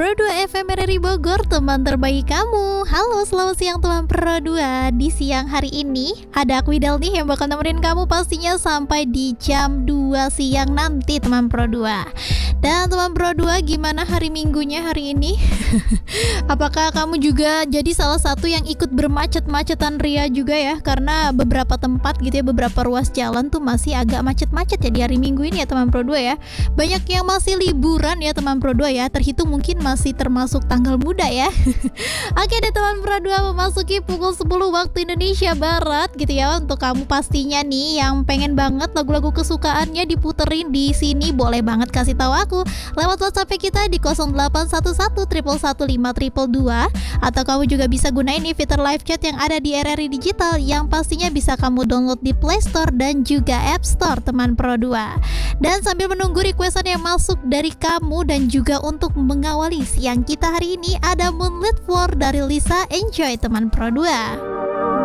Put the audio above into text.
Pro 2 FM RRI Bogor, teman terbaik kamu. Halo, selamat siang teman Pro 2. Di siang hari ini ada aku Widal nih yang bakal nemenin kamu pastinya sampai di jam 2 siang nanti teman Pro 2. Dan teman Pro 2, gimana hari Minggunya hari ini? Apakah kamu juga jadi salah satu yang ikut bermacet-macetan ria juga ya? Karena beberapa tempat gitu ya, beberapa ruas jalan tuh masih agak macet-macet ya di hari Minggu ini ya teman Pro 2 ya. Banyak yang masih liburan ya teman Pro 2 ya, terhitung mungkin masih termasuk tanggal muda ya. Oke deh teman Pro 2, memasuki pukul 10 waktu Indonesia Barat gitu ya. Untuk kamu pastinya nih yang pengen banget lagu-lagu kesukaannya diputerin di sini, boleh banget kasih tahu aku lewat WhatsApp kita di 0811111522, atau kamu juga bisa gunain nih fitur live chat yang ada di RRI Digital yang pastinya bisa kamu download di Play Store dan juga App Store teman Pro 2. Dan sambil menunggu requestan yang masuk dari kamu dan juga untuk mengawali siang kita hari ini, ada Moonlit War dari Lisa. Enjoy teman Pro 2.